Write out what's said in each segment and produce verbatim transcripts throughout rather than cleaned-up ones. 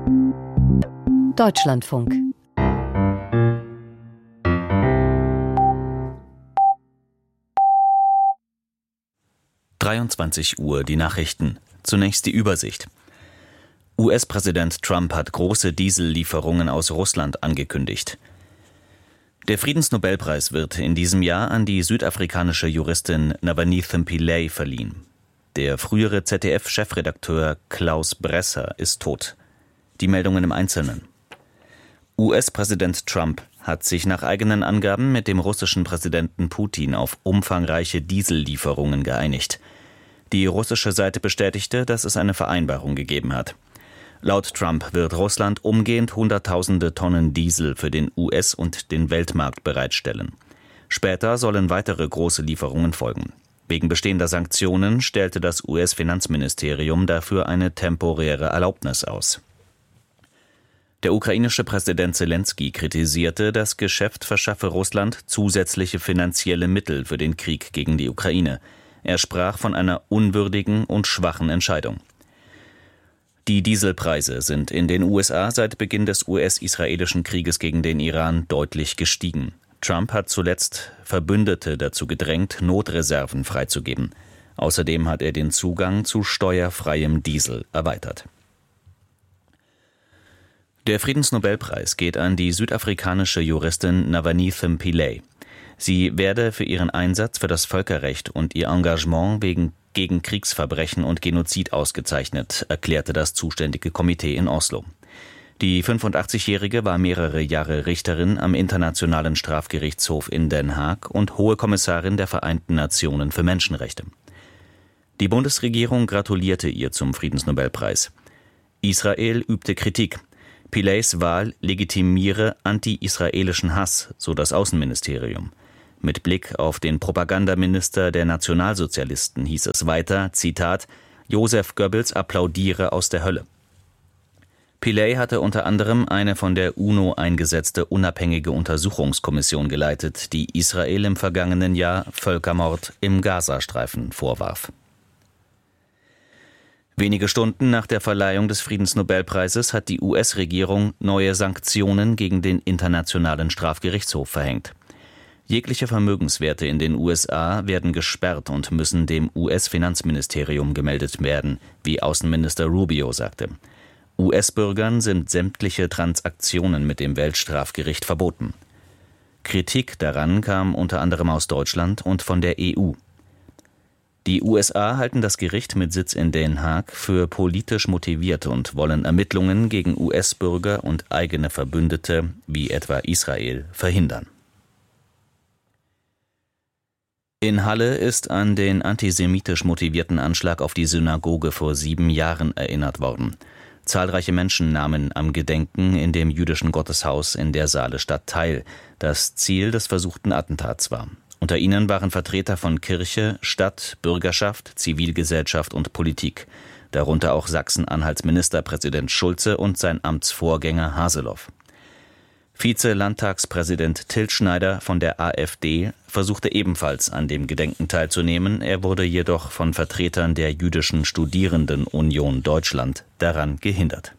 Deutschlandfunk. dreiundzwanzig Uhr, die Nachrichten. Zunächst die Übersicht. U S-Präsident Trump hat große Diesellieferungen aus Russland angekündigt. Der Friedensnobelpreis wird in diesem Jahr an die südafrikanische Juristin Navaitha Pillay verliehen. Der frühere Z D F-Chefredakteur Klaus Bresser ist tot. Die Meldungen im Einzelnen. U S-Präsident Trump hat sich nach eigenen Angaben mit dem russischen Präsidenten Putin auf umfangreiche Diesellieferungen geeinigt. Die russische Seite bestätigte, dass es eine Vereinbarung gegeben hat. Laut Trump wird Russland umgehend Hunderttausende Tonnen Diesel für den U S- und den Weltmarkt bereitstellen. Später sollen weitere große Lieferungen folgen. Wegen bestehender Sanktionen stellte das U S-Finanzministerium dafür eine temporäre Erlaubnis aus. Der ukrainische Präsident Selenskyj kritisierte, das Geschäft verschaffe Russland zusätzliche finanzielle Mittel für den Krieg gegen die Ukraine. Er sprach von einer unwürdigen und schwachen Entscheidung. Die Dieselpreise sind in den U S A seit Beginn des U S-israelischen Krieges gegen den Iran deutlich gestiegen. Trump hat zuletzt Verbündete dazu gedrängt, Notreserven freizugeben. Außerdem hat er den Zugang zu steuerfreiem Diesel erweitert. Der Friedensnobelpreis geht an die südafrikanische Juristin Navaitha Pillay. Sie werde für ihren Einsatz für das Völkerrecht und ihr Engagement wegen gegen Kriegsverbrechen und Genozid ausgezeichnet, erklärte das zuständige Komitee in Oslo. Die fünfundachtzigjährige war mehrere Jahre Richterin am Internationalen Strafgerichtshof in Den Haag und Hohe Kommissarin der Vereinten Nationen für Menschenrechte. Die Bundesregierung gratulierte ihr zum Friedensnobelpreis. Israel übte Kritik. Pillays Wahl legitimiere anti-israelischen Hass, so das Außenministerium. Mit Blick auf den Propagandaminister der Nationalsozialisten hieß es weiter, Zitat, Joseph Goebbels applaudiere aus der Hölle. Pillay hatte unter anderem eine von der UNO eingesetzte unabhängige Untersuchungskommission geleitet, die Israel im vergangenen Jahr Völkermord im Gazastreifen vorwarf. Wenige Stunden nach der Verleihung des Friedensnobelpreises hat die U S-Regierung neue Sanktionen gegen den Internationalen Strafgerichtshof verhängt. Jegliche Vermögenswerte in den U S A werden gesperrt und müssen dem U S-Finanzministerium gemeldet werden, wie Außenminister Rubio sagte. U S-Bürgern sind sämtliche Transaktionen mit dem Weltstrafgericht verboten. Kritik daran kam unter anderem aus Deutschland und von der E U. Die U S A halten das Gericht mit Sitz in Den Haag für politisch motiviert und wollen Ermittlungen gegen U S-Bürger und eigene Verbündete, wie etwa Israel, verhindern. In Halle ist an den antisemitisch motivierten Anschlag auf die Synagoge vor sieben Jahren erinnert worden. Zahlreiche Menschen nahmen am Gedenken in dem jüdischen Gotteshaus in der Saalestadt teil, das Ziel des versuchten Attentats war. Unter ihnen waren Vertreter von Kirche, Stadt, Bürgerschaft, Zivilgesellschaft und Politik, darunter auch Sachsen-Anhalts Ministerpräsident Schulze und sein Amtsvorgänger Haseloff. Vize-Landtagspräsident Til Schneider von der AfD versuchte ebenfalls an dem Gedenken teilzunehmen, er wurde jedoch von Vertretern der Jüdischen Studierendenunion Deutschland daran gehindert.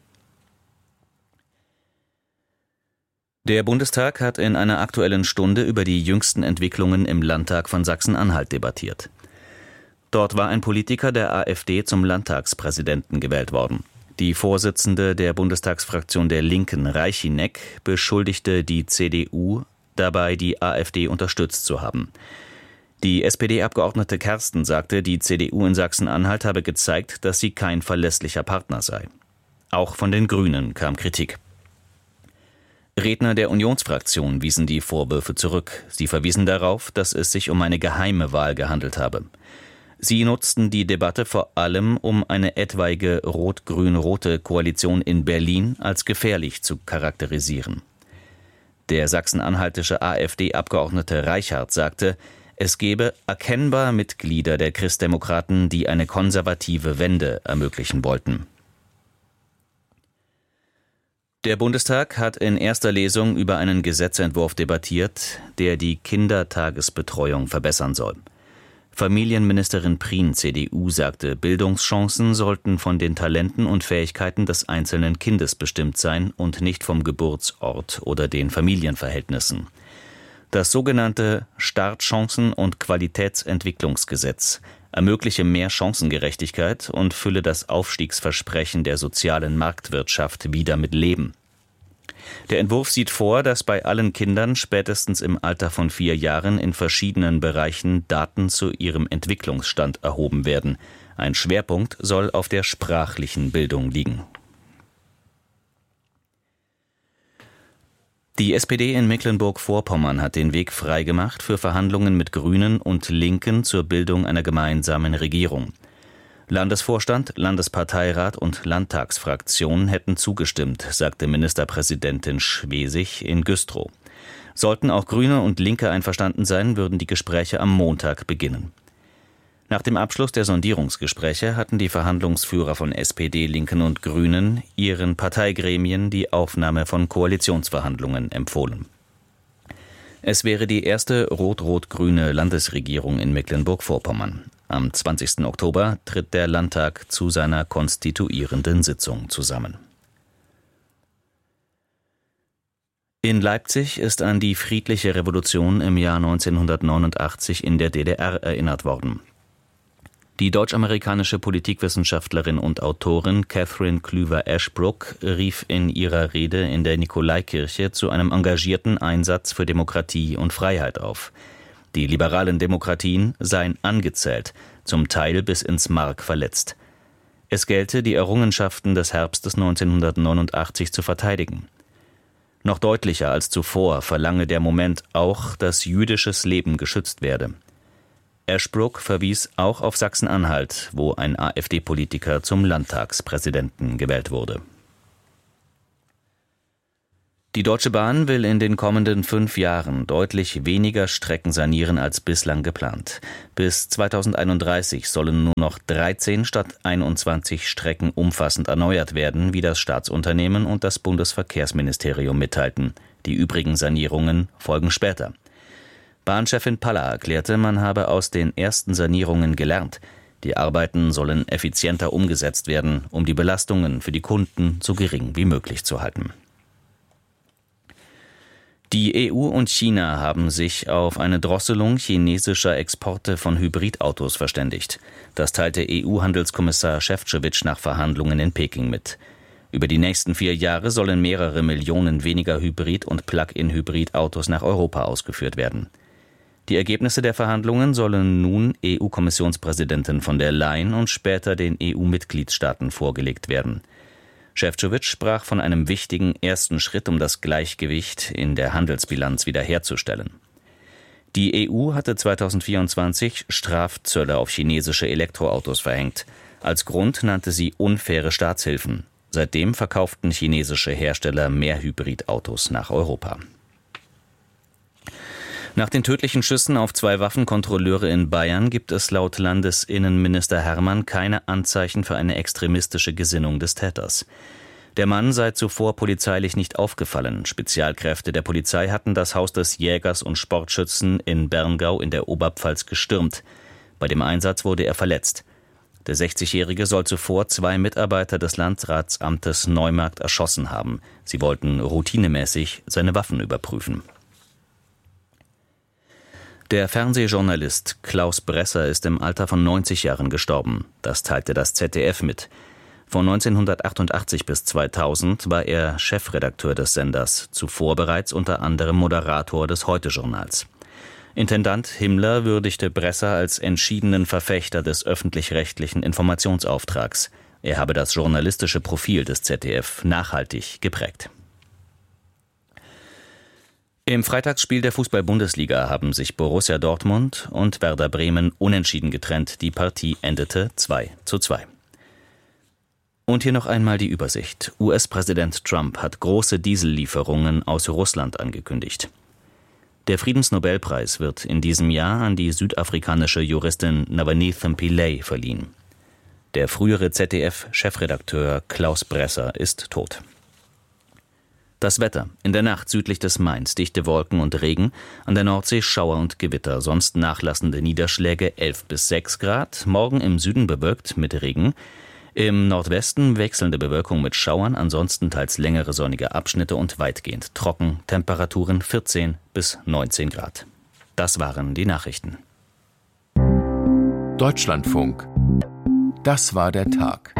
Der Bundestag hat in einer Aktuellen Stunde über die jüngsten Entwicklungen im Landtag von Sachsen-Anhalt debattiert. Dort war ein Politiker der AfD zum Landtagspräsidenten gewählt worden. Die Vorsitzende der Bundestagsfraktion der Linken, Reichineck, beschuldigte die C D U, dabei die AfD unterstützt zu haben. Die S P D-Abgeordnete Kersten sagte, die C D U in Sachsen-Anhalt habe gezeigt, dass sie kein verlässlicher Partner sei. Auch von den Grünen kam Kritik. Redner der Unionsfraktion wiesen die Vorwürfe zurück. Sie verwiesen darauf, dass es sich um eine geheime Wahl gehandelt habe. Sie nutzten die Debatte vor allem, um eine etwaige rot-grün-rote Koalition in Berlin als gefährlich zu charakterisieren. Der sachsen-anhaltische AfD-Abgeordnete Reichart sagte, es gebe erkennbar Mitglieder der Christdemokraten, die eine konservative Wende ermöglichen wollten. Der Bundestag hat in erster Lesung über einen Gesetzentwurf debattiert, der die Kindertagesbetreuung verbessern soll. Familienministerin Prien, C D U, sagte, Bildungschancen sollten von den Talenten und Fähigkeiten des einzelnen Kindes bestimmt sein und nicht vom Geburtsort oder den Familienverhältnissen. Das sogenannte Startchancen- und Qualitätsentwicklungsgesetz ermögliche mehr Chancengerechtigkeit und fülle das Aufstiegsversprechen der sozialen Marktwirtschaft wieder mit Leben. Der Entwurf sieht vor, dass bei allen Kindern spätestens im Alter von vier Jahren in verschiedenen Bereichen Daten zu ihrem Entwicklungsstand erhoben werden. Ein Schwerpunkt soll auf der sprachlichen Bildung liegen. Die S P D in Mecklenburg-Vorpommern hat den Weg freigemacht für Verhandlungen mit Grünen und Linken zur Bildung einer gemeinsamen Regierung. Landesvorstand, Landesparteirat und Landtagsfraktion hätten zugestimmt, sagte Ministerpräsidentin Schwesig in Güstrow. Sollten auch Grüne und Linke einverstanden sein, würden die Gespräche am Montag beginnen. Nach dem Abschluss der Sondierungsgespräche hatten die Verhandlungsführer von S P D, Linken und Grünen ihren Parteigremien die Aufnahme von Koalitionsverhandlungen empfohlen. Es wäre die erste rot-rot-grüne Landesregierung in Mecklenburg-Vorpommern. Am zwanzigsten Oktober tritt der Landtag zu seiner konstituierenden Sitzung zusammen. In Leipzig ist an die friedliche Revolution im Jahr neunzehnhundertneunundachtzig in der D D R erinnert worden. Die deutsch-amerikanische Politikwissenschaftlerin und Autorin Catherine Klüver-Ashbrook rief in ihrer Rede in der Nikolaikirche zu einem engagierten Einsatz für Demokratie und Freiheit auf. Die liberalen Demokratien seien angezählt, zum Teil bis ins Mark verletzt. Es gelte, die Errungenschaften des Herbstes neunzehnhundertneunundachtzig zu verteidigen. Noch deutlicher als zuvor verlange der Moment auch, dass jüdisches Leben geschützt werde. Ashbrook verwies auch auf Sachsen-Anhalt, wo ein AfD-Politiker zum Landtagspräsidenten gewählt wurde. Die Deutsche Bahn will in den kommenden fünf Jahren deutlich weniger Strecken sanieren als bislang geplant. Bis zweitausendeinunddreißig sollen nur noch dreizehn statt einundzwanzig Strecken umfassend erneuert werden, wie das Staatsunternehmen und das Bundesverkehrsministerium mitteilten. Die übrigen Sanierungen folgen später. Bahnchefin Paller erklärte, man habe aus den ersten Sanierungen gelernt. Die Arbeiten sollen effizienter umgesetzt werden, um die Belastungen für die Kunden so gering wie möglich zu halten. Die E U und China haben sich auf eine Drosselung chinesischer Exporte von Hybridautos verständigt. Das teilte E U-Handelskommissar Šefčovič nach Verhandlungen in Peking mit. Über die nächsten vier Jahre sollen mehrere Millionen weniger Hybrid- und Plug-in-Hybrid-Autos nach Europa ausgeführt werden. Die Ergebnisse der Verhandlungen sollen nun E U-Kommissionspräsidentin von der Leyen und später den E U-Mitgliedstaaten vorgelegt werden. Šefčovič sprach von einem wichtigen ersten Schritt, um das Gleichgewicht in der Handelsbilanz wiederherzustellen. Die E U hatte zweitausendvierundzwanzig Strafzölle auf chinesische Elektroautos verhängt. Als Grund nannte sie unfaire Staatshilfen. Seitdem verkauften chinesische Hersteller mehr Hybridautos nach Europa. Nach den tödlichen Schüssen auf zwei Waffenkontrolleure in Bayern gibt es laut Landesinnenminister Herrmann keine Anzeichen für eine extremistische Gesinnung des Täters. Der Mann sei zuvor polizeilich nicht aufgefallen. Spezialkräfte der Polizei hatten das Haus des Jägers und Sportschützen in Berngau in der Oberpfalz gestürmt. Bei dem Einsatz wurde er verletzt. Der sechzigjährige soll zuvor zwei Mitarbeiter des Landratsamtes Neumarkt erschossen haben. Sie wollten routinemäßig seine Waffen überprüfen. Der Fernsehjournalist Klaus Bresser ist im Alter von neunzig Jahren gestorben. Das teilte das Z D F mit. Von neunzehnhundertachtundachtzig bis zweitausend war er Chefredakteur des Senders, zuvor bereits unter anderem Moderator des Heute-Journals. Intendant Himmler würdigte Bresser als entschiedenen Verfechter des öffentlich-rechtlichen Informationsauftrags. Er habe das journalistische Profil des Z D F nachhaltig geprägt. Im Freitagsspiel der Fußball-Bundesliga haben sich Borussia Dortmund und Werder Bremen unentschieden getrennt. Die Partie endete zwei zu zwei. Und hier noch einmal die Übersicht. U S-Präsident Trump hat große Diesellieferungen aus Russland angekündigt. Der Friedensnobelpreis wird in diesem Jahr an die südafrikanische Juristin Navalny Pillay verliehen. Der frühere Z D F-Chefredakteur Klaus Bresser ist tot. Das Wetter: In der Nacht südlich des Mains dichte Wolken und Regen, an der Nordsee Schauer und Gewitter, sonst nachlassende Niederschläge elf bis sechs Grad, morgen im Süden bewölkt mit Regen, im Nordwesten wechselnde Bewölkung mit Schauern, ansonsten teils längere sonnige Abschnitte und weitgehend trocken, Temperaturen vierzehn bis neunzehn Grad. Das waren die Nachrichten. Deutschlandfunk. Das war der Tag.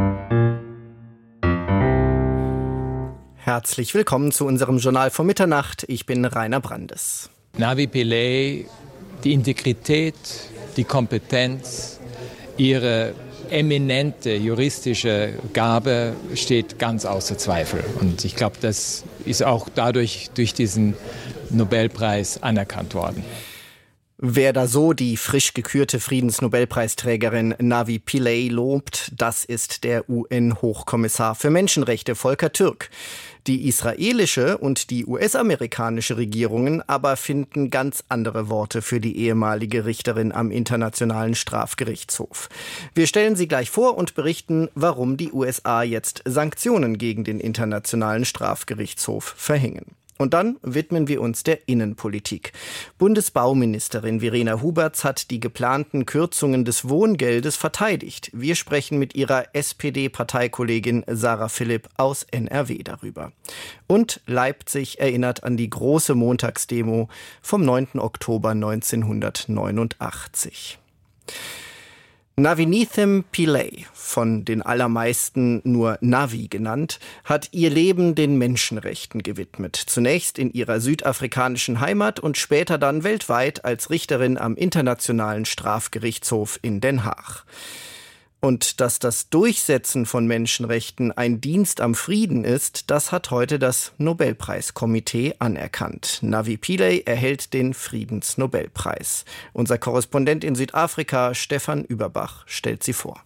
Herzlich willkommen zu unserem Journal vor Mitternacht. Ich bin Rainer Brandes. Navi Pillay, die Integrität, die Kompetenz, ihre eminente juristische Gabe steht ganz außer Zweifel. Und ich glaube, das ist auch dadurch durch diesen Nobelpreis anerkannt worden. Wer da so die frisch gekürte Friedensnobelpreisträgerin Navi Pillay lobt, das ist der U N-Hochkommissar für Menschenrechte Volker Türk. Die israelische und die U S-amerikanische Regierungen aber finden ganz andere Worte für die ehemalige Richterin am Internationalen Strafgerichtshof. Wir stellen sie gleich vor und berichten, warum die U S A jetzt Sanktionen gegen den Internationalen Strafgerichtshof verhängen. Und dann widmen wir uns der Innenpolitik. Bundesbauministerin Verena Huberts hat die geplanten Kürzungen des Wohngeldes verteidigt. Wir sprechen mit ihrer S P D-Parteikollegin Sarah Philipp aus N R W darüber. Und Leipzig erinnert an die große Montagsdemo vom neunten Oktober neunzehnhundertneunundachtzig. Navinithem Pillay, von den allermeisten nur Navi genannt, hat ihr Leben den Menschenrechten gewidmet. Zunächst in ihrer südafrikanischen Heimat und später dann weltweit als Richterin am Internationalen Strafgerichtshof in Den Haag. Und dass das Durchsetzen von Menschenrechten ein Dienst am Frieden ist, das hat heute das Nobelpreiskomitee anerkannt. Navi Pillay erhält den Friedensnobelpreis. Unser Korrespondent in Südafrika, Stefan Überbach, stellt sie vor.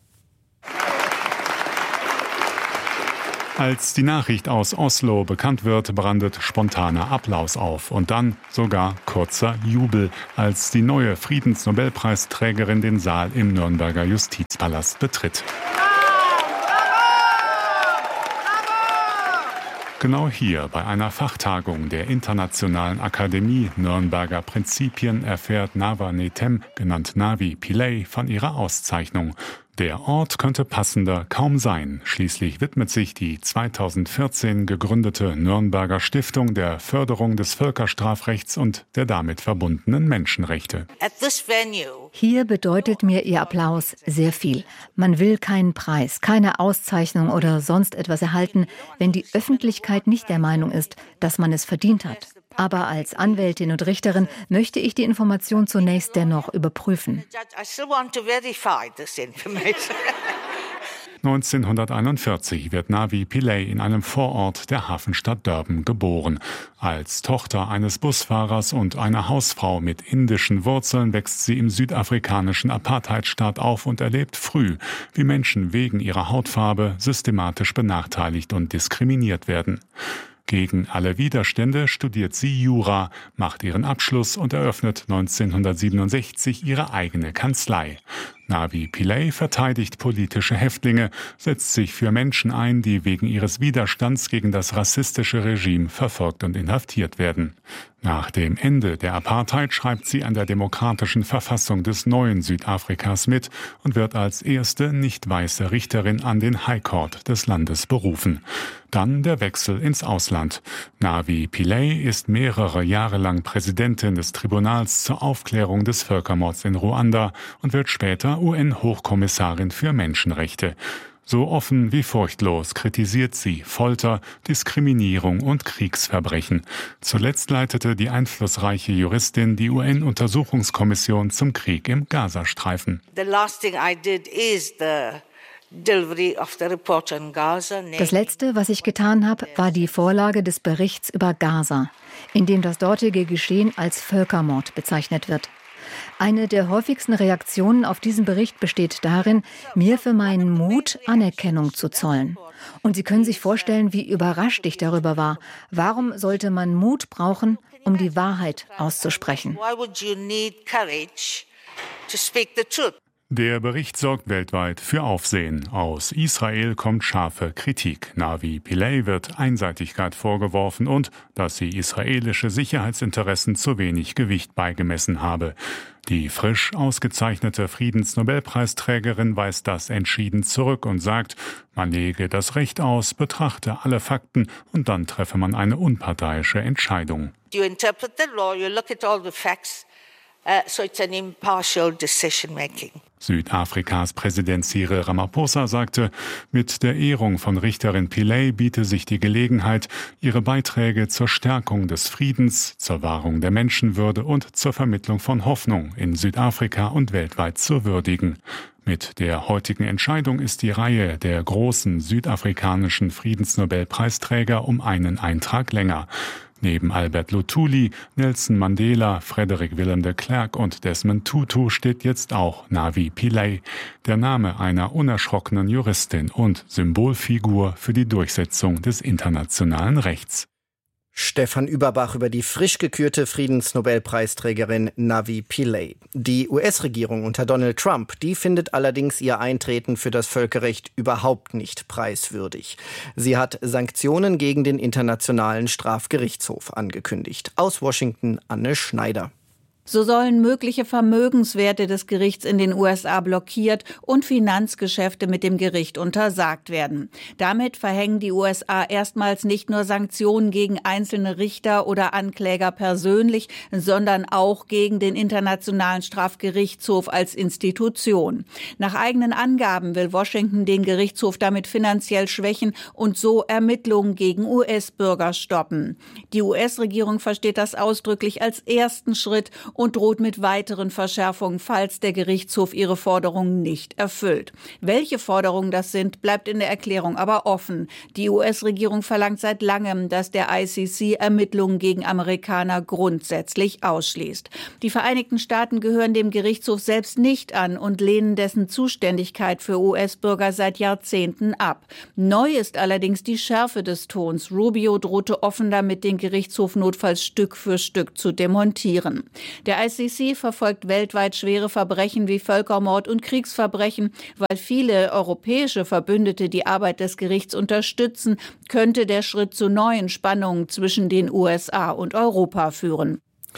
Als die Nachricht aus Oslo bekannt wird, brandet spontaner Applaus auf und dann sogar kurzer Jubel, als die neue Friedensnobelpreisträgerin den Saal im Nürnberger Justizpalast betritt. Genau hier, bei einer Fachtagung der Internationalen Akademie Nürnberger Prinzipien, erfährt Navanethem, genannt Navi Pillay, von ihrer Auszeichnung. Der Ort könnte passender kaum sein. Schließlich widmet sich die zweitausendvierzehn gegründete Nürnberger Stiftung der Förderung des Völkerstrafrechts und der damit verbundenen Menschenrechte. Hier bedeutet mir Ihr Applaus sehr viel. Man will keinen Preis, keine Auszeichnung oder sonst etwas erhalten, wenn die Öffentlichkeit nicht der Meinung ist, dass man es verdient hat. Aber als Anwältin und Richterin möchte ich die Information zunächst dennoch überprüfen. neunzehnhunderteinundvierzig wird Navi Pillay in einem Vorort der Hafenstadt Durban geboren. Als Tochter eines Busfahrers und einer Hausfrau mit indischen Wurzeln wächst sie im südafrikanischen Apartheidstaat auf und erlebt früh, wie Menschen wegen ihrer Hautfarbe systematisch benachteiligt und diskriminiert werden. Gegen alle Widerstände studiert sie Jura, macht ihren Abschluss und eröffnet neunzehnhundertsiebenundsechzig ihre eigene Kanzlei. Navi Pillay verteidigt politische Häftlinge, setzt sich für Menschen ein, die wegen ihres Widerstands gegen das rassistische Regime verfolgt und inhaftiert werden. Nach dem Ende der Apartheid schreibt sie an der demokratischen Verfassung des neuen Südafrikas mit und wird als erste nicht weiße Richterin an den High Court des Landes berufen. Dann der Wechsel ins Ausland. Navi Pillay ist mehrere Jahre lang Präsidentin des Tribunals zur Aufklärung des Völkermords in Ruanda und wird später U N-Hochkommissarin für Menschenrechte. So offen wie furchtlos kritisiert sie Folter, Diskriminierung und Kriegsverbrechen. Zuletzt leitete die einflussreiche Juristin die U N-Untersuchungskommission zum Krieg im Gazastreifen. Das Letzte, was ich getan habe, war die Vorlage des Berichts über Gaza, in dem das dortige Geschehen als Völkermord bezeichnet wird. Eine der häufigsten Reaktionen auf diesen Bericht besteht darin, mir für meinen Mut Anerkennung zu zollen. Und Sie können sich vorstellen, wie überrascht ich darüber war. Warum sollte man Mut brauchen, um die Wahrheit auszusprechen? Der Bericht sorgt weltweit für Aufsehen. Aus Israel kommt scharfe Kritik. Navi Pillay wird Einseitigkeit vorgeworfen und, dass sie israelische Sicherheitsinteressen zu wenig Gewicht beigemessen habe. Die frisch ausgezeichnete Friedensnobelpreisträgerin weist das entschieden zurück und sagt, man lege das Recht aus, betrachte alle Fakten und dann treffe man eine unparteiische Entscheidung. You interpret the law, you look at all the facts, uh, so it's an impartial decision making. Südafrikas Präsident Cyril Ramaphosa sagte, mit der Ehrung von Richterin Pillay biete sich die Gelegenheit, ihre Beiträge zur Stärkung des Friedens, zur Wahrung der Menschenwürde und zur Vermittlung von Hoffnung in Südafrika und weltweit zu würdigen. Mit der heutigen Entscheidung ist die Reihe der großen südafrikanischen Friedensnobelpreisträger um einen Eintrag länger. Neben Albert Luthuli, Nelson Mandela, Frederick Willem de Klerk und Desmond Tutu steht jetzt auch Navi Pillay, der Name einer unerschrockenen Juristin und Symbolfigur für die Durchsetzung des internationalen Rechts. Stefan Überbach über die frisch gekürte Friedensnobelpreisträgerin Navi Pillay. Die U S-Regierung unter Donald Trump, die findet allerdings ihr Eintreten für das Völkerrecht überhaupt nicht preiswürdig. Sie hat Sanktionen gegen den Internationalen Strafgerichtshof angekündigt. Aus Washington Anne Schneider. So sollen mögliche Vermögenswerte des Gerichts in den U S A blockiert und Finanzgeschäfte mit dem Gericht untersagt werden. Damit verhängen die U S A erstmals nicht nur Sanktionen gegen einzelne Richter oder Ankläger persönlich, sondern auch gegen den Internationalen Strafgerichtshof als Institution. Nach eigenen Angaben will Washington den Gerichtshof damit finanziell schwächen und so Ermittlungen gegen U S-Bürger stoppen. Die U S-Regierung versteht das ausdrücklich als ersten Schritt und droht mit weiteren Verschärfungen, falls der Gerichtshof ihre Forderungen nicht erfüllt. Welche Forderungen das sind, bleibt in der Erklärung aber offen. Die U S-Regierung verlangt seit langem, dass der I C C Ermittlungen gegen Amerikaner grundsätzlich ausschließt. Die Vereinigten Staaten gehören dem Gerichtshof selbst nicht an und lehnen dessen Zuständigkeit für U S-Bürger seit Jahrzehnten ab. Neu ist allerdings die Schärfe des Tons. Rubio drohte offen damit, den Gerichtshof notfalls Stück für Stück zu demontieren. Der I C C verfolgt weltweit schwere Verbrechen wie Völkermord und Kriegsverbrechen. Weil viele europäische Verbündete die Arbeit des Gerichts unterstützen, könnte der Schritt zu neuen Spannungen zwischen den U S A und Europa führen.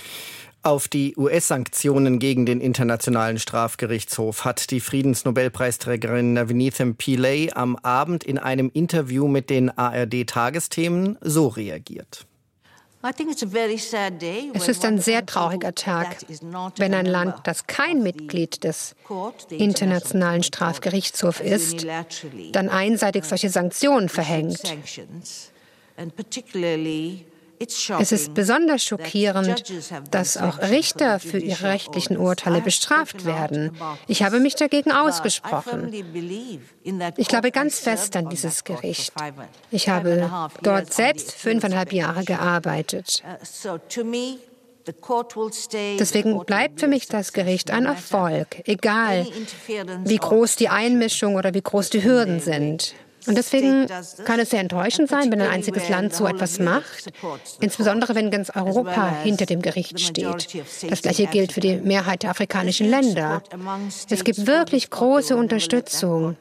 Auf die U S-Sanktionen gegen den Internationalen Strafgerichtshof hat die Friedensnobelpreisträgerin Navi Pillay am Abend in einem Interview mit den A R D-Tagesthemen so reagiert. Es ist ein sehr trauriger Tag, wenn ein Land, das kein Mitglied des Internationalen Strafgerichtshofs ist, dann einseitig solche Sanktionen verhängt. Es ist besonders schockierend, dass auch Richter für ihre rechtlichen Urteile bestraft werden. Ich habe mich dagegen ausgesprochen. Ich glaube ganz fest an dieses Gericht. Ich habe dort selbst fünfeinhalb Jahre gearbeitet. Deswegen bleibt für mich das Gericht ein Erfolg, egal wie groß die Einmischung oder wie groß die Hürden sind. Und deswegen kann es sehr enttäuschend sein, wenn ein einziges Land so etwas macht, insbesondere wenn ganz Europa hinter dem Gericht steht. Das Gleiche gilt für die Mehrheit der afrikanischen Länder. Es gibt wirklich große Unterstützung.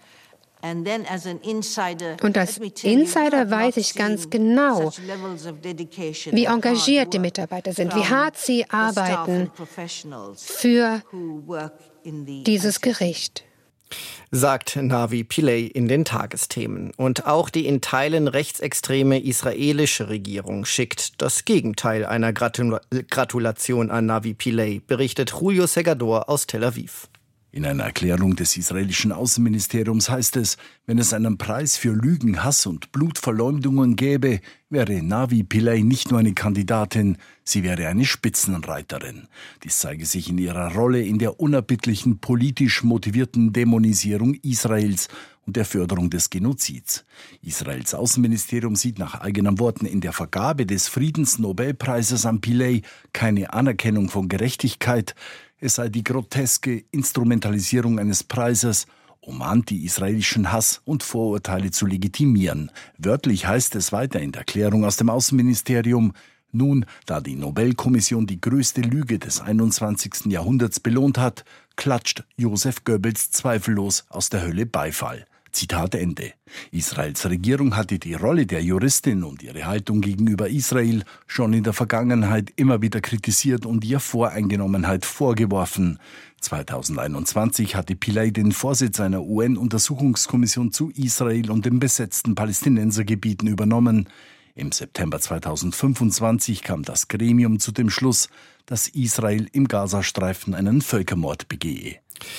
Und als Insider weiß ich ganz genau, wie engagiert die Mitarbeiter sind, wie hart sie arbeiten für dieses Gericht. Sagt Navi Pillay in den Tagesthemen. Und auch die in Teilen rechtsextreme israelische Regierung schickt das Gegenteil einer Gratul- Gratulation an Navi Pillay, berichtet Julio Segador aus Tel Aviv. In einer Erklärung des israelischen Außenministeriums heißt es, wenn es einen Preis für Lügen, Hass und Blutverleumdungen gäbe, wäre Navi Pillay nicht nur eine Kandidatin, sie wäre eine Spitzenreiterin. Dies zeige sich in ihrer Rolle in der unerbittlichen politisch motivierten Dämonisierung Israels und der Förderung des Genozids. Israels Außenministerium sieht nach eigenen Worten in der Vergabe des Friedensnobelpreises an Pillay keine Anerkennung von Gerechtigkeit. Es sei die groteske Instrumentalisierung eines Preises, um anti-israelischen Hass und Vorurteile zu legitimieren. Wörtlich heißt es weiter in der Erklärung aus dem Außenministerium: Nun, da die Nobelkommission die größte Lüge des einundzwanzigsten Jahrhunderts belohnt hat, klatscht Josef Goebbels zweifellos aus der Hölle Beifall. Zitat Ende. Israels Regierung hatte die Rolle der Juristin und ihre Haltung gegenüber Israel schon in der Vergangenheit immer wieder kritisiert und ihr Voreingenommenheit vorgeworfen. zweitausendeinundzwanzig hatte Pillay den Vorsitz einer U N-Untersuchungskommission zu Israel und den besetzten Palästinensergebieten übernommen. Im September zweitausendfünfundzwanzig kam das Gremium zu dem Schluss, dass Israel im Gazastreifen einen Völkermord begehe.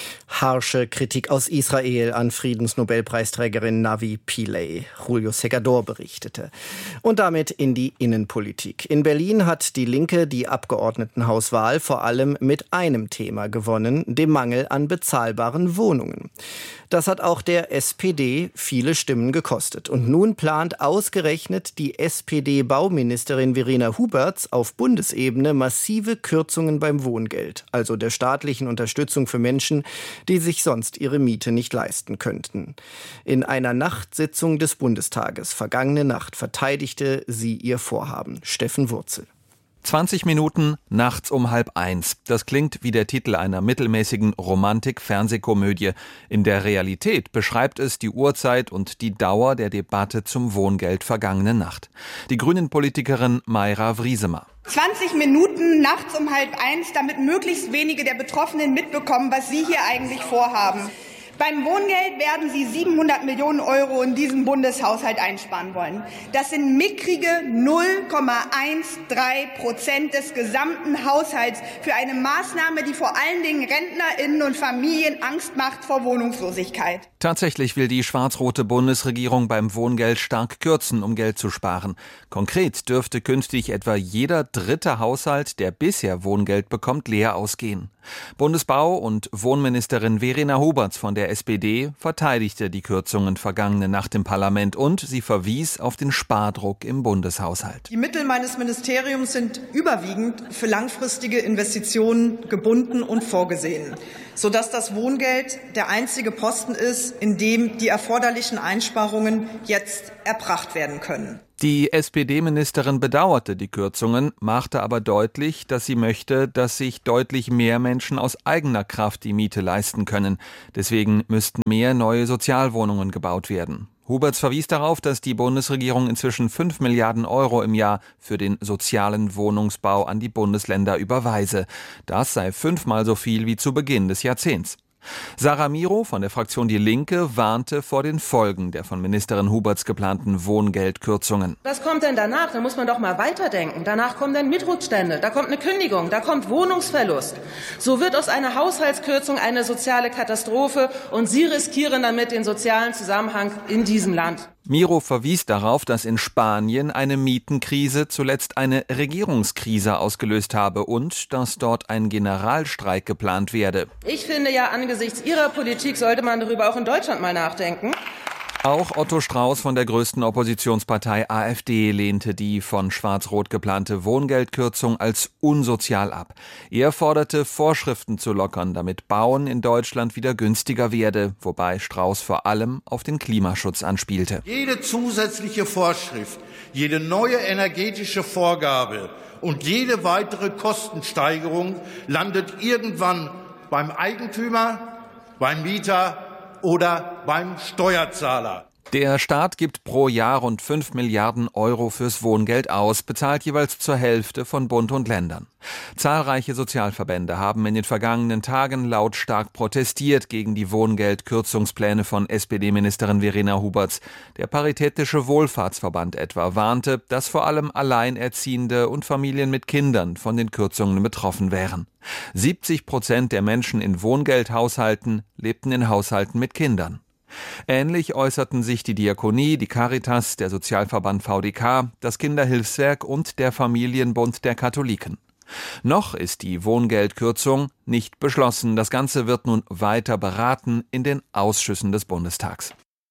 Harsche Kritik aus Israel an Friedensnobelpreisträgerin Navi Pillay. Julio Segador berichtete. Und damit in die Innenpolitik. In Berlin hat die Linke die Abgeordnetenhauswahl vor allem mit einem Thema gewonnen, dem Mangel an bezahlbaren Wohnungen. Das hat auch der S P D viele Stimmen gekostet. Und nun plant ausgerechnet die S P D-Bauministerin Verena Huberts auf Bundesebene massive Kürzungen beim Wohngeld, also der staatlichen Unterstützung für Menschen, die sich sonst ihre Miete nicht leisten könnten. In einer Nachtsitzung des Bundestages vergangene Nacht verteidigte sie ihr Vorhaben. Steffen Wurzel. zwanzig Minuten nachts um halb eins. Das klingt wie der Titel einer mittelmäßigen Romantik-Fernsehkomödie. In der Realität beschreibt es die Uhrzeit und die Dauer der Debatte zum Wohngeld vergangene Nacht. Die Grünen-Politikerin Mayra Wriesemer. zwanzig Minuten nachts um halb eins, damit möglichst wenige der Betroffenen mitbekommen, was Sie hier eigentlich vorhaben. Beim Wohngeld werden Sie siebenhundert Millionen Euro in diesem Bundeshaushalt einsparen wollen. Das sind mickrige null Komma dreizehn Prozent des gesamten Haushalts für eine Maßnahme, die vor allen Dingen RentnerInnen und Familien Angst macht vor Wohnungslosigkeit. Tatsächlich will die schwarz-rote Bundesregierung beim Wohngeld stark kürzen, um Geld zu sparen. Konkret dürfte künftig etwa jeder dritte Haushalt, der bisher Wohngeld bekommt, leer ausgehen. Bundesbau- und Wohnministerin Verena Huberts von der S P D verteidigte die Kürzungen vergangene Nacht im Parlament und sie verwies auf den Spardruck im Bundeshaushalt. Die Mittel meines Ministeriums sind überwiegend für langfristige Investitionen gebunden und vorgesehen, sodass das Wohngeld der einzige Posten ist, in dem die erforderlichen Einsparungen jetzt erbracht werden können. Die S P D-Ministerin bedauerte die Kürzungen, machte aber deutlich, dass sie möchte, dass sich deutlich mehr Menschen aus eigener Kraft die Miete leisten können. Deswegen müssten mehr neue Sozialwohnungen gebaut werden. Huberts verwies darauf, dass die Bundesregierung inzwischen fünf Milliarden Euro im Jahr für den sozialen Wohnungsbau an die Bundesländer überweise. Das sei fünfmal so viel wie zu Beginn des Jahrzehnts. Sarah Miro von der Fraktion Die Linke warnte vor den Folgen der von Ministerin Huberts geplanten Wohngeldkürzungen. Was kommt denn danach? Da muss man doch mal weiterdenken. Danach kommen dann Mitrückstände, da kommt eine Kündigung, da kommt Wohnungsverlust. So wird aus einer Haushaltskürzung eine soziale Katastrophe und Sie riskieren damit den sozialen Zusammenhang in diesem Land. Miro verwies darauf, dass in Spanien eine Mietenkrise zuletzt eine Regierungskrise ausgelöst habe und dass dort ein Generalstreik geplant werde. Ich finde ja, angesichts Ihrer Politik sollte man darüber auch in Deutschland mal nachdenken. Auch Otto Strauß von der größten Oppositionspartei AfD lehnte die von Schwarz-Rot geplante Wohngeldkürzung als unsozial ab. Er forderte, Vorschriften zu lockern, damit Bauen in Deutschland wieder günstiger werde, wobei Strauß vor allem auf den Klimaschutz anspielte. Jede zusätzliche Vorschrift, jede neue energetische Vorgabe und jede weitere Kostensteigerung landet irgendwann beim Eigentümer, beim Mieter oder beim Steuerzahler. Der Staat gibt pro Jahr rund fünf Milliarden Euro fürs Wohngeld aus, bezahlt jeweils zur Hälfte von Bund und Ländern. Zahlreiche Sozialverbände haben in den vergangenen Tagen lautstark protestiert gegen die Wohngeldkürzungspläne von S P D-Ministerin Verena Huberts. Der Paritätische Wohlfahrtsverband etwa warnte, dass vor allem Alleinerziehende und Familien mit Kindern von den Kürzungen betroffen wären. siebzig Prozent der Menschen in Wohngeldhaushalten lebten in Haushalten mit Kindern. Ähnlich äußerten sich die Diakonie, die Caritas, der Sozialverband V D K, das Kinderhilfswerk und der Familienbund der Katholiken. Noch ist die Wohngeldkürzung nicht beschlossen. Das Ganze wird nun weiter beraten in den Ausschüssen des Bundestags.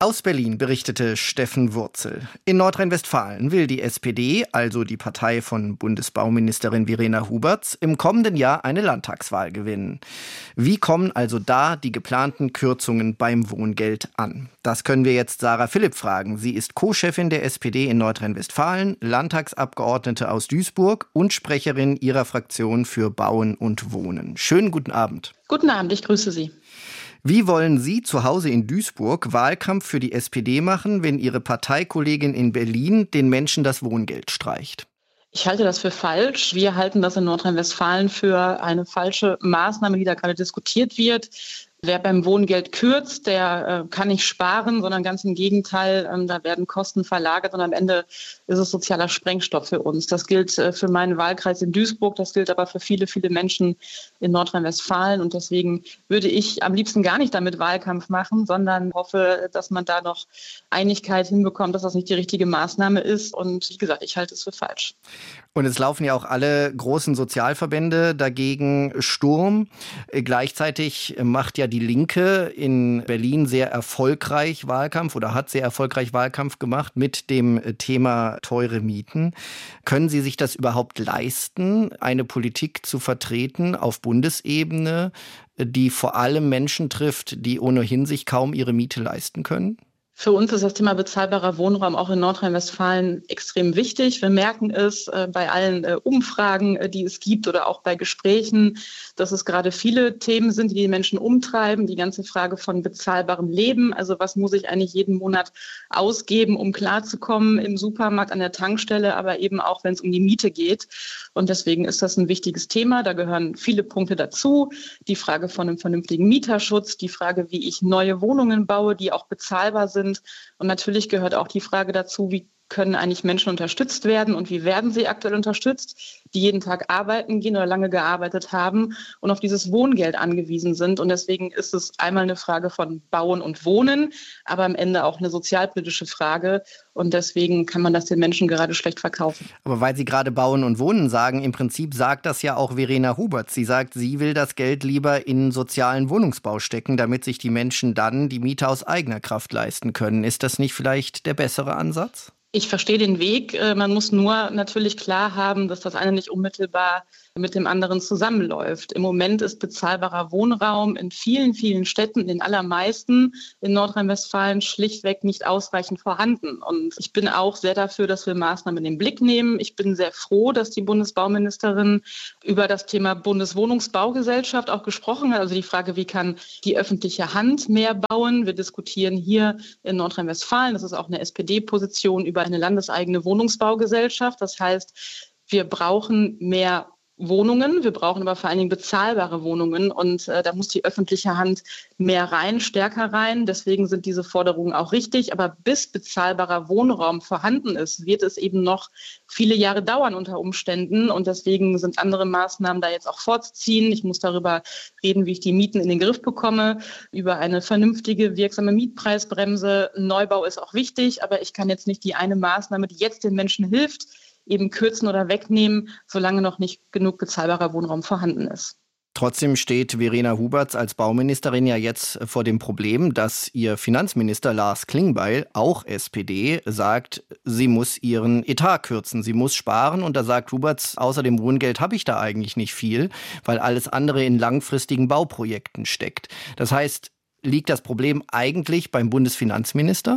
Aus Berlin berichtete Steffen Wurzel. In Nordrhein-Westfalen will die S P D, also die Partei von Bundesbauministerin Verena Huberts, im kommenden Jahr eine Landtagswahl gewinnen. Wie kommen also da die geplanten Kürzungen beim Wohngeld an? Das können wir jetzt Sarah Philipp fragen. Sie ist Co-Chefin der S P D in Nordrhein-Westfalen, Landtagsabgeordnete aus Duisburg und Sprecherin ihrer Fraktion für Bauen und Wohnen. Schönen guten Abend. Guten Abend, ich grüße Sie. Wie wollen Sie zu Hause in Duisburg Wahlkampf für die S P D machen, wenn Ihre Parteikollegin in Berlin den Menschen das Wohngeld streicht? Ich halte das für falsch. Wir halten das in Nordrhein-Westfalen für eine falsche Maßnahme, die da gerade diskutiert wird. Wer beim Wohngeld kürzt, der äh, kann nicht sparen, sondern ganz im Gegenteil, ähm, da werden Kosten verlagert und am Ende ist es sozialer Sprengstoff für uns. Das gilt äh, für meinen Wahlkreis in Duisburg, das gilt aber für viele, viele Menschen in Nordrhein-Westfalen und deswegen würde ich am liebsten gar nicht damit Wahlkampf machen, sondern hoffe, dass man da noch Einigkeit hinbekommt, dass das nicht die richtige Maßnahme ist und wie gesagt, ich halte es für falsch. Und es laufen ja auch alle großen Sozialverbände dagegen Sturm. Gleichzeitig macht ja die Linke in Berlin sehr erfolgreich Wahlkampf oder hat sehr erfolgreich Wahlkampf gemacht mit dem Thema teure Mieten. Können Sie sich das überhaupt leisten, eine Politik zu vertreten auf Bundesebene, die vor allem Menschen trifft, die ohnehin sich kaum ihre Miete leisten können? Für uns ist das Thema bezahlbarer Wohnraum auch in Nordrhein-Westfalen extrem wichtig. Wir merken es äh, bei allen äh, Umfragen, äh, die es gibt oder auch bei Gesprächen, dass es gerade viele Themen sind, die die Menschen umtreiben. Die ganze Frage von bezahlbarem Leben. Also was muss ich eigentlich jeden Monat ausgeben, um klarzukommen im Supermarkt, an der Tankstelle, aber eben auch, wenn es um die Miete geht. Und deswegen ist das ein wichtiges Thema. Da gehören viele Punkte dazu. Die Frage von einem vernünftigen Mieterschutz, die Frage, wie ich neue Wohnungen baue, die auch bezahlbar sind. Und natürlich gehört auch die Frage dazu, wie können eigentlich Menschen unterstützt werden und wie werden sie aktuell unterstützt, die jeden Tag arbeiten gehen oder lange gearbeitet haben und auf dieses Wohngeld angewiesen sind. Und deswegen ist es einmal eine Frage von Bauen und Wohnen, aber am Ende auch eine sozialpolitische Frage. Und deswegen kann man das den Menschen gerade schlecht verkaufen. Aber weil Sie gerade Bauen und Wohnen sagen, im Prinzip sagt das ja auch Verena Huberts. Sie sagt, sie will das Geld lieber in sozialen Wohnungsbau stecken, damit sich die Menschen dann die Miete aus eigener Kraft leisten können. Ist das nicht vielleicht der bessere Ansatz? Ich verstehe den Weg. Man muss nur natürlich klar haben, dass das eine nicht unmittelbar mit dem anderen zusammenläuft. Im Moment ist bezahlbarer Wohnraum in vielen, vielen Städten, in den allermeisten in Nordrhein-Westfalen schlichtweg nicht ausreichend vorhanden. Und ich bin auch sehr dafür, dass wir Maßnahmen in den Blick nehmen. Ich bin sehr froh, dass die Bundesbauministerin über das Thema Bundeswohnungsbaugesellschaft auch gesprochen hat. Also die Frage, wie kann die öffentliche Hand mehr bauen? Wir diskutieren hier in Nordrhein-Westfalen, das ist auch eine S P D-Position, über eine landeseigene Wohnungsbaugesellschaft. Das heißt, wir brauchen mehr Wohnungen, wir brauchen aber vor allen Dingen bezahlbare Wohnungen und äh, da muss die öffentliche Hand mehr rein, stärker rein. Deswegen sind diese Forderungen auch richtig. Aber bis bezahlbarer Wohnraum vorhanden ist, wird es eben noch viele Jahre dauern unter Umständen und deswegen sind andere Maßnahmen da jetzt auch vorzuziehen. Ich muss darüber reden, wie ich die Mieten in den Griff bekomme, über eine vernünftige, wirksame Mietpreisbremse. Neubau ist auch wichtig, aber ich kann jetzt nicht die eine Maßnahme, die jetzt den Menschen hilft, eben kürzen oder wegnehmen, solange noch nicht genug bezahlbarer Wohnraum vorhanden ist. Trotzdem steht Verena Huberts als Bauministerin ja jetzt vor dem Problem, dass ihr Finanzminister Lars Klingbeil, auch S P D, sagt, sie muss ihren Etat kürzen, sie muss sparen. Und da sagt Huberts, außer dem Wohngeld habe ich da eigentlich nicht viel, weil alles andere in langfristigen Bauprojekten steckt. Das heißt, liegt das Problem eigentlich beim Bundesfinanzminister?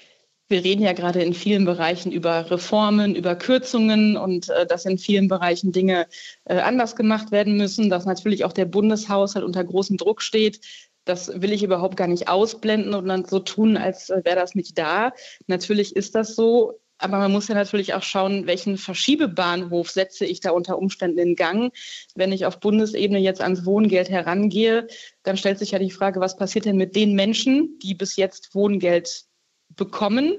Wir reden ja gerade in vielen Bereichen über Reformen, über Kürzungen und äh, dass in vielen Bereichen Dinge äh, anders gemacht werden müssen, dass natürlich auch der Bundeshaushalt unter großem Druck steht. Das will ich überhaupt gar nicht ausblenden und dann so tun, als äh, wäre das nicht da. Natürlich ist das so. Aber man muss ja natürlich auch schauen, welchen Verschiebebahnhof setze ich da unter Umständen in Gang. Wenn ich auf Bundesebene jetzt ans Wohngeld herangehe, dann stellt sich ja die Frage, was passiert denn mit den Menschen, die bis jetzt Wohngeld bekommen,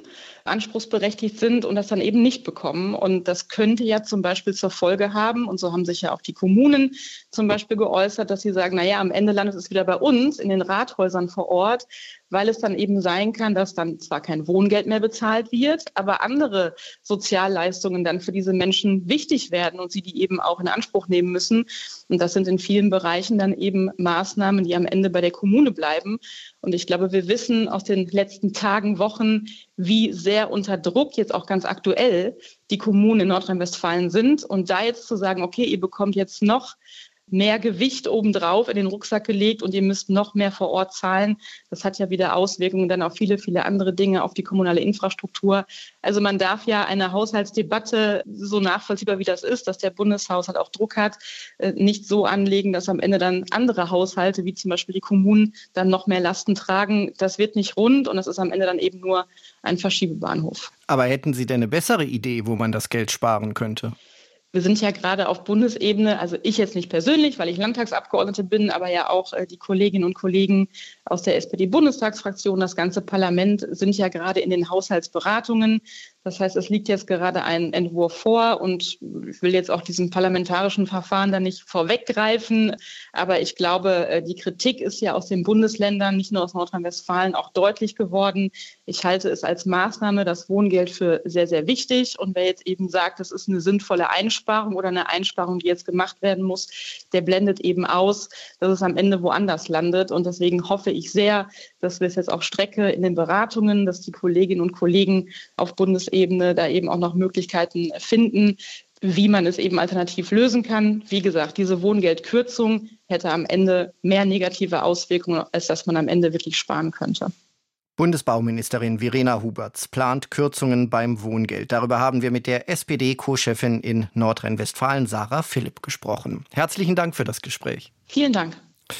anspruchsberechtigt sind und das dann eben nicht bekommen. Und das könnte ja zum Beispiel zur Folge haben, und so haben sich ja auch die Kommunen zum Beispiel geäußert, dass sie sagen, naja, am Ende landet es wieder bei uns in den Rathäusern vor Ort, weil es dann eben sein kann, dass dann zwar kein Wohngeld mehr bezahlt wird, aber andere Sozialleistungen dann für diese Menschen wichtig werden und sie die eben auch in Anspruch nehmen müssen. Und das sind in vielen Bereichen dann eben Maßnahmen, die am Ende bei der Kommune bleiben. Und ich glaube, wir wissen aus den letzten Tagen, Wochen, wie sehr unter Druck jetzt auch ganz aktuell die Kommunen in Nordrhein-Westfalen sind. Und da jetzt zu sagen, okay, ihr bekommt jetzt noch mehr Gewicht obendrauf in den Rucksack gelegt und ihr müsst noch mehr vor Ort zahlen. Das hat ja wieder Auswirkungen dann auf viele, viele andere Dinge, auf die kommunale Infrastruktur. Also man darf ja eine Haushaltsdebatte, so nachvollziehbar wie das ist, dass der Bundeshaushalt auch Druck hat, nicht so anlegen, dass am Ende dann andere Haushalte, wie zum Beispiel die Kommunen, dann noch mehr Lasten tragen. Das wird nicht rund und das ist am Ende dann eben nur ein Verschiebebahnhof. Aber hätten Sie denn eine bessere Idee, wo man das Geld sparen könnte? Wir sind ja gerade auf Bundesebene, also ich jetzt nicht persönlich, weil ich Landtagsabgeordnete bin, aber ja auch die Kolleginnen und Kollegen aus der S P D-Bundestagsfraktion, das ganze Parlament sind ja gerade in den Haushaltsberatungen. Das heißt, es liegt jetzt gerade ein Entwurf vor und ich will jetzt auch diesem parlamentarischen Verfahren da nicht vorweggreifen. Aber ich glaube, die Kritik ist ja aus den Bundesländern, nicht nur aus Nordrhein-Westfalen, auch deutlich geworden. Ich halte es als Maßnahme, das Wohngeld, für sehr, sehr wichtig. Und wer jetzt eben sagt, das ist eine sinnvolle Einsparung oder eine Einsparung, die jetzt gemacht werden muss, der blendet eben aus, dass es am Ende woanders landet. Und deswegen hoffe ich sehr, dass wir es jetzt auch strecke in den Beratungen, dass die Kolleginnen und Kollegen auf Bundesebene da eben auch noch Möglichkeiten finden, wie man es eben alternativ lösen kann. Wie gesagt, diese Wohngeldkürzung hätte am Ende mehr negative Auswirkungen, als dass man am Ende wirklich sparen könnte. Bundesbauministerin Verena Huberts plant Kürzungen beim Wohngeld. Darüber haben wir mit der S P D-Co-Chefin in Nordrhein-Westfalen, Sarah Philipp, gesprochen. Herzlichen Dank für das Gespräch. Vielen Dank.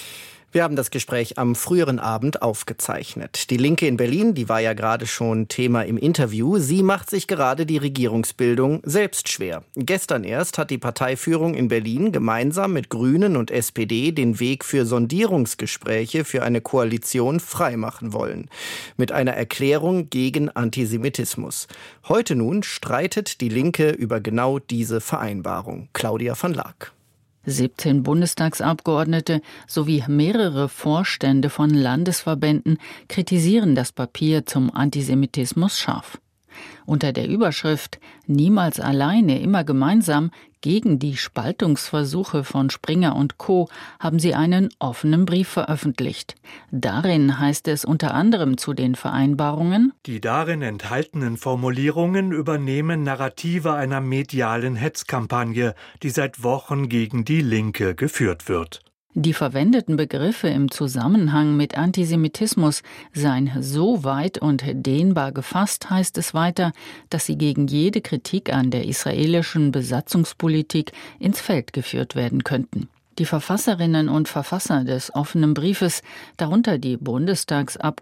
Wir haben das Gespräch am früheren Abend aufgezeichnet. Die Linke in Berlin, die war ja gerade schon Thema im Interview, sie macht sich gerade die Regierungsbildung selbst schwer. Gestern erst hat die Parteiführung in Berlin gemeinsam mit Grünen und S P D den Weg für Sondierungsgespräche für eine Koalition freimachen wollen. Mit einer Erklärung gegen Antisemitismus. Heute nun streitet die Linke über genau diese Vereinbarung. Claudia van Laak. siebzehn Bundestagsabgeordnete sowie mehrere Vorstände von Landesverbänden kritisieren das Papier zum Antisemitismus scharf. Unter der Überschrift »Niemals alleine, immer gemeinsam« gegen die Spaltungsversuche von Springer und Co. haben sie einen offenen Brief veröffentlicht. Darin heißt es unter anderem zu den Vereinbarungen: Die darin enthaltenen Formulierungen übernehmen Narrative einer medialen Hetzkampagne, die seit Wochen gegen die Linke geführt wird. Die verwendeten Begriffe im Zusammenhang mit Antisemitismus seien so weit und dehnbar gefasst, heißt es weiter, dass sie gegen jede Kritik an der israelischen Besatzungspolitik ins Feld geführt werden könnten. Die Verfasserinnen und Verfasser des offenen Briefes, darunter die Bundestagsabgeordneten